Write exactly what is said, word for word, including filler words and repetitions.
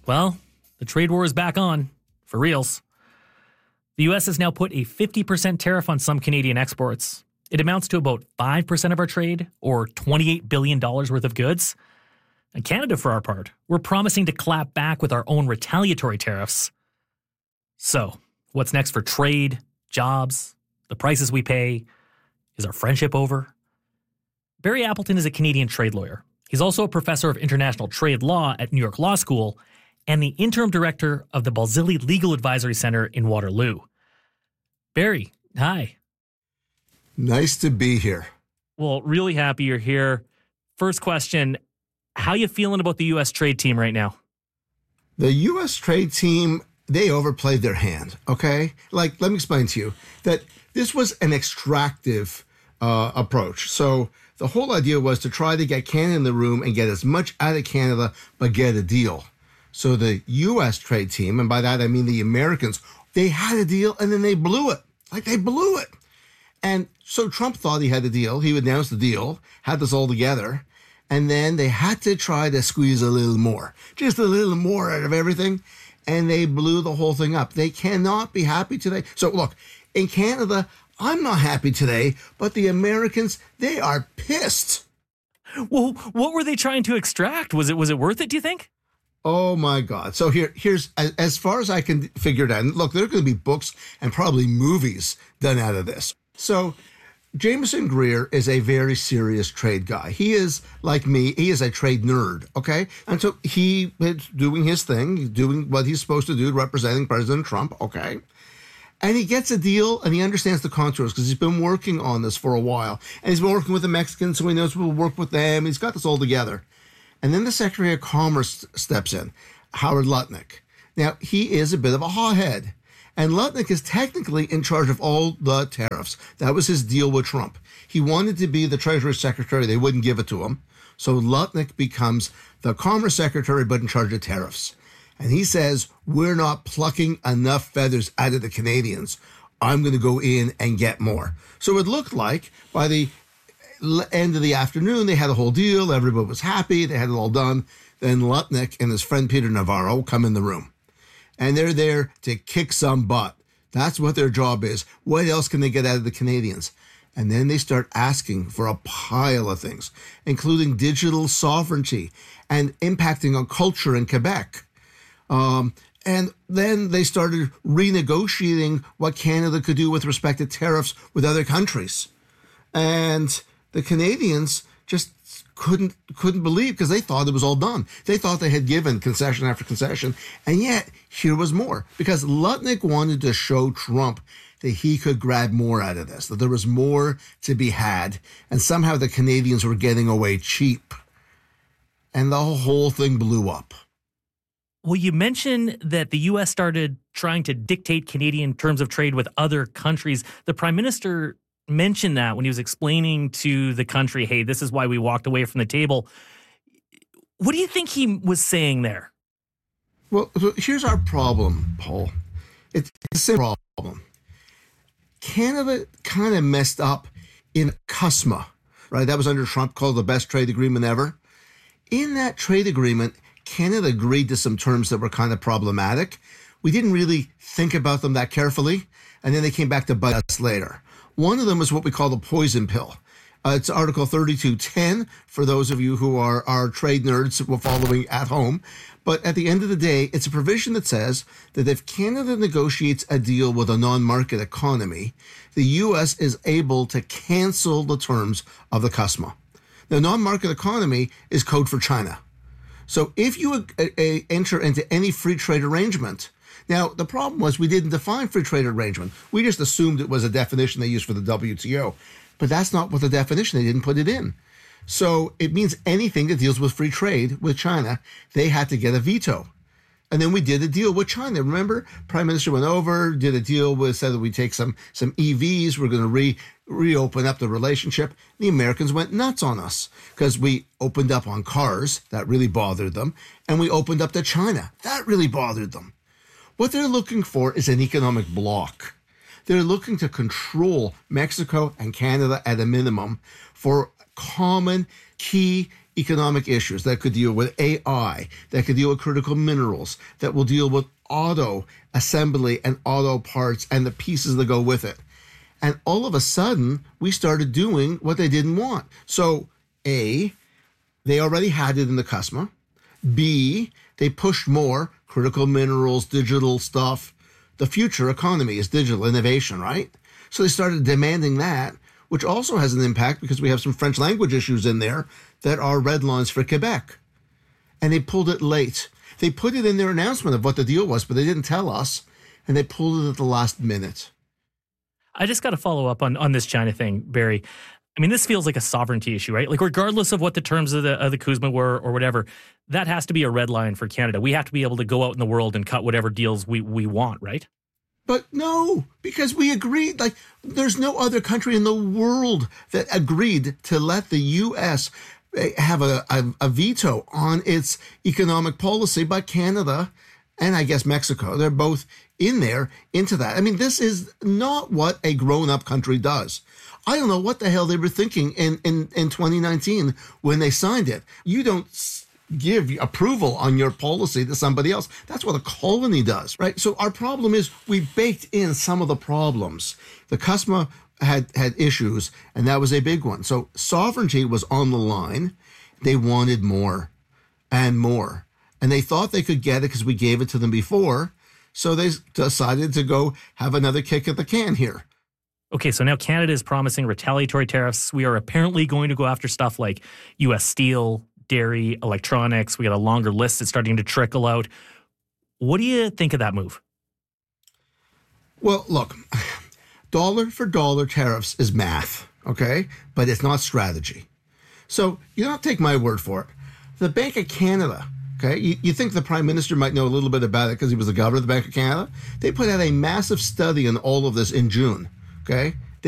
Well, the trade war is back on, for reals. The U S has now put a fifty percent tariff on some Canadian exports. It amounts to about five percent of our trade, or twenty-eight billion dollars worth of goods. And Canada, for our part, we're promising to clap back with our own retaliatory tariffs. So, what's next for trade, jobs, the prices we pay? Is our friendship over? Barry Appleton is a Canadian trade lawyer. He's also a professor of international trade law at New York Law School and the interim director of the Balzilli Legal Advisory Center in Waterloo. Barry, hi. Nice to be here. Well, really happy you're here. First question, how you feeling about the U S trade team right now? The U S trade team, they overplayed their hand, okay? Like, let me explain to you that this was an extractive uh, approach. So the whole idea was to try to get Canada in the room and get as much out of Canada, but get a deal. So the U S trade team, and by that I mean the Americans, they had a deal and then they blew it. Like, they blew it. And so Trump thought he had a deal. He announced the deal, had this all together, and then they had to try to squeeze a little more, just a little more out of everything, and they blew the whole thing up. They cannot be happy today. So look, in Canada, I'm not happy today, but the Americans, they are pissed. Well, what were they trying to extract? Was it was it worth it, do you think? Oh my God. So here, here's, as far as I can figure it out, and look, there are going to be books and probably movies done out of this. So Jameson Greer is a very serious trade guy. He is, like me, he is a trade nerd, okay? And so he is doing his thing, doing what he's supposed to do, representing President Trump, okay? And he gets a deal, and he understands the contours because he's been working on this for a while. And he's been working with the Mexicans, so he knows we'll work with them. He's got this all together. And then the Secretary of Commerce steps in, Howard Lutnick. Now, he is a bit of a hothead. And Lutnick is technically in charge of all the tariffs. That was his deal with Trump. He wanted to be the Treasury Secretary. They wouldn't give it to him. So Lutnick becomes the Commerce Secretary, but in charge of tariffs. And he says, we're not plucking enough feathers out of the Canadians. I'm going to go in and get more. So it looked like by the end of the afternoon, they had a whole deal. Everybody was happy. They had it all done. Then Lutnick and his friend Peter Navarro come in the room. And they're there to kick some butt. That's what their job is. What else can they get out of the Canadians? And then they start asking for a pile of things, including digital sovereignty and impacting on culture in Quebec. Um, and then they started renegotiating what Canada could do with respect to tariffs with other countries. And the Canadians just couldn't couldn't believe because they thought it was all done. They thought they had given concession after concession, and yet here was more because Lutnick wanted to show Trump that he could grab more out of this, that there was more to be had, and somehow the Canadians were getting away cheap, and the whole thing blew up. Well, you mentioned that the U S started trying to dictate Canadian terms of trade with other countries. The Prime Minister mentioned that when he was explaining to the country, hey, this is why we walked away from the table. What do you think he was saying there? Well, here's our problem, Paul. It's a simple problem. Canada kind of messed up in CUSMA, right? That was under Trump, called the best trade agreement ever. In that trade agreement, Canada agreed to some terms that were kind of problematic. We didn't really think about them that carefully, and then they came back to bite us later. One of them is what we call the poison pill. Uh, it's Article thirty-two ten for those of you who are, are trade nerds who are following at home. But at the end of the day, it's a provision that says that if Canada negotiates a deal with a non-market economy, the U S is able to cancel the terms of the CUSMA. The non-market economy is code for China. So if you uh, uh, enter into any free trade arrangement, now, the problem was we didn't define free trade arrangement. We just assumed it was a definition they used for the W T O. But that's not what the definition, they didn't put it in. So it means anything that deals with free trade with China, they had to get a veto. And then we did a deal with China. Remember, Prime Minister went over, did a deal with, said that we take some, some E Vs, we're going to re, reopen up the relationship. The Americans went nuts on us because we opened up on cars. That really bothered them. And we opened up to China. That really bothered them. What they're looking for is an economic bloc. They're looking to control Mexico and Canada at a minimum for common key economic issues, that could deal with A I, that could deal with critical minerals, that will deal with auto assembly and auto parts and the pieces that go with it. And all of a sudden, we started doing what they didn't want. So, A, they already had it in the CUSMA. B, they pushed more critical minerals, digital stuff. The future economy is digital innovation, right? So they started demanding that, which also has an impact because we have some French language issues in there that are red lines for Quebec. And they pulled it late. They put it in their announcement of what the deal was, but they didn't tell us, and they pulled it at the last minute. I just got to follow up on, on this China thing, Barry. I mean, this feels like a sovereignty issue, right? Like, regardless of what the terms of the, of the CUSMA were or whatever, that has to be a red line for Canada. We have to be able to go out in the world and cut whatever deals we, we want, right? But no, because we agreed, like, there's no other country in the world that agreed to let the U S have a, a, a veto on its economic policy, but Canada and I guess Mexico, they're both in there into that. I mean, this is not what a grown-up country does. I don't know what the hell they were thinking in, in, in twenty nineteen when they signed it. You don't give approval on your policy to somebody else. That's what a colony does, right? So our problem is we baked in some of the problems. The CUSMA had, had issues, and that was a big one. So sovereignty was on the line. They wanted more and more. And they thought they could get it because we gave it to them before. So they decided to go have another kick at the can here. Okay, so now Canada is promising retaliatory tariffs. We are apparently going to go after stuff like U S steel, dairy, electronics. We got a longer list that's starting to trickle out. What do you think of that move? Well, look, dollar for dollar tariffs is math, okay? But it's not strategy. So you don't take my word for it. The Bank of Canada, okay, you, you think the Prime Minister might know a little bit about it because he was the governor of the Bank of Canada? They put out a massive study on all of this in June, okay?